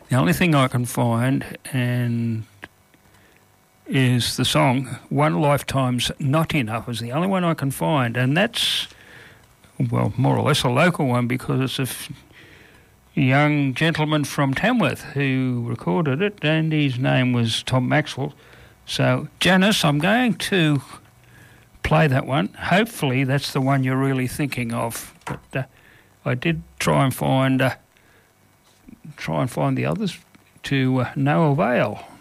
The only thing I can find and is the song One Lifetime's Not Enough is the only one I can find, and that's, well, more or less a local one because it's a young gentleman from Tamworth who recorded it, and his name was Tom Maxwell. So, Janice, I'm going to play that one. Hopefully that's the one you're really thinking of, but I did try and find the others to no avail.